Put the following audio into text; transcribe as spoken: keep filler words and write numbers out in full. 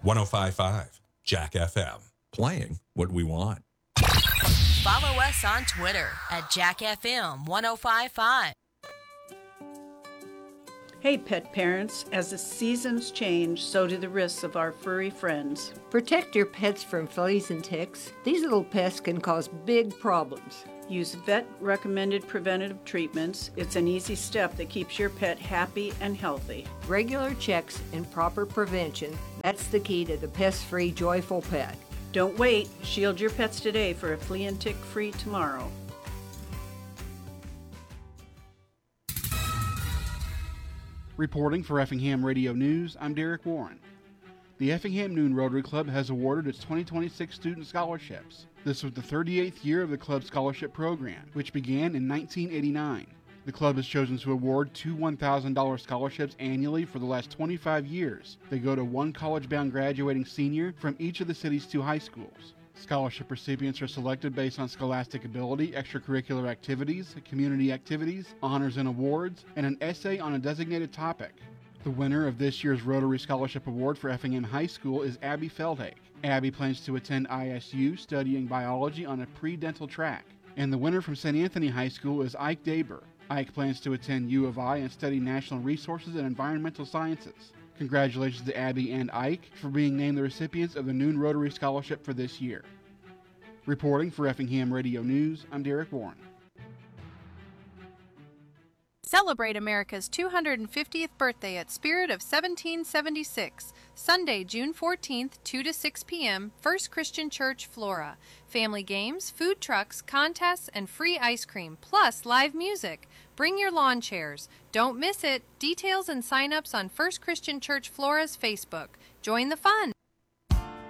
one oh five point five Jack F M. Playing what we want. Follow us on Twitter at Jack F M one oh five point five. Hey pet parents, as the seasons change, so do the risks of our furry friends. Protect your pets from fleas and ticks. These little pests can cause big problems. Use vet-recommended preventative treatments. It's an easy step that keeps your pet happy and healthy. Regular checks and proper prevention, that's the key to the pest-free, joyful pet. Don't wait. Shield your pets today for a flea and tick-free tomorrow. Reporting for Effingham Radio News, I'm Derek Warren. The Effingham Noon Rotary Club has awarded its twenty twenty-six student scholarships. This was the thirty-eighth year of the club's scholarship program, which began in nineteen eighty-nine. The club has chosen to award two one thousand dollars scholarships annually for the last twenty-five years. They go to one college-bound graduating senior from each of the city's two high schools. Scholarship recipients are selected based on scholastic ability, extracurricular activities, community activities, honors and awards, and an essay on a designated topic. The winner of this year's Rotary Scholarship Award for Effingham High School is Abby Feldhake. Abby plans to attend I S U studying biology on a pre-dental track. And the winner from Saint Anthony High School is Ike Daber. Ike plans to attend U of I and study National Resources and Environmental Sciences. Congratulations to Abby and Ike for being named the recipients of the Noon Rotary Scholarship for this year. Reporting for Effingham Radio News, I'm Derek Warren. Celebrate America's two hundred fiftieth birthday at Spirit of seventeen seventy-six, Sunday, June fourteenth, two to six p.m., First Christian Church, Flora. Family games, food trucks, contests, and free ice cream, plus live music. Bring your lawn chairs. Don't miss it. Details and sign-ups on First Christian Church Flora's Facebook. Join the fun.